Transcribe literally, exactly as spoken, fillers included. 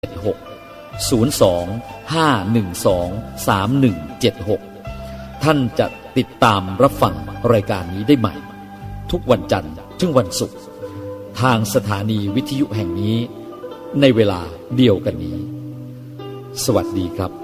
หก ศูนย์ สอง ห้า หนึ่ง สอง สาม หนึ่ง เจ็ด หกท่านจะติดตามรับฟังรายการนี้ได้ใหม่ทุกวันจันทร์ถึงวันศุกร์ทางสถานีวิทยุแห่งนี้ในเวลาเดียวกันนี้สวัสดีครับ